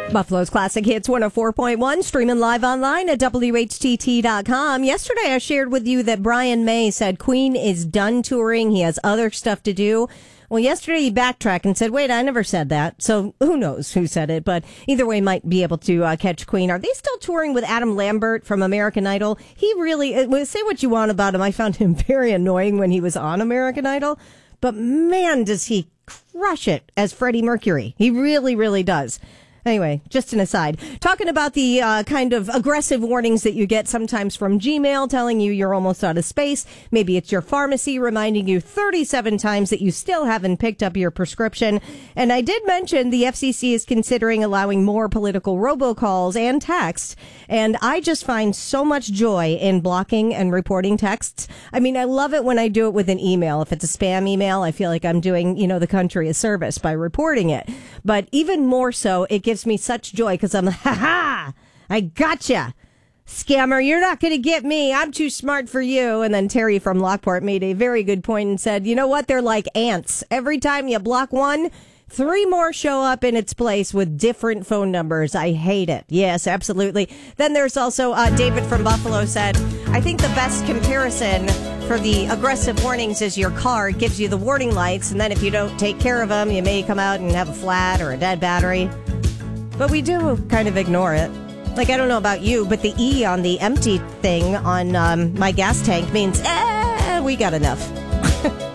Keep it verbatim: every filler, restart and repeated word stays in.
Buffalo's Classic Hits one oh four point one, streaming live online at W H T T dot com. Yesterday, I shared with you that Brian May said Queen is done touring. He has other stuff to do. Well, yesterday he backtracked and said, wait, I never said that. So who knows who said it, but either way might be able to uh, catch Queen. Are they still touring with Adam Lambert from American Idol? He really, uh, say what you want about him. I found him very annoying when he was on American Idol, but man, does he crush it as Freddie Mercury. He really, really does. Anyway, just an aside. Talking about the uh, kind of aggressive warnings that you get sometimes from Gmail telling you you're almost out of space. Maybe it's your pharmacy reminding you thirty-seven times that you still haven't picked up your prescription. And I did mention the F C C is considering allowing more political robocalls and texts. And I just find so much joy in blocking and reporting texts. I mean, I love it when I do it with an email. If it's a spam email, I feel like I'm doing, you know, the country a service by reporting it. But even more so, it gives me such joy because I'm like, ha ha, I gotcha. Scammer, you're not going to get me. I'm too smart for you. And then Terry from Lockport made a very good point and said, you know what? They're like ants. Every time you block one, three more show up in its place with different phone numbers. I hate it. Yes, absolutely. Then there's also uh, David from Buffalo said, I think the best comparison for the aggressive warnings is your car. It gives you the warning lights, and then if you don't take care of them, you may come out and have a flat or a dead battery. But we do kind of ignore it. Like, I don't know about you, but the E on the empty thing on um, my gas tank means, eh, we got enough.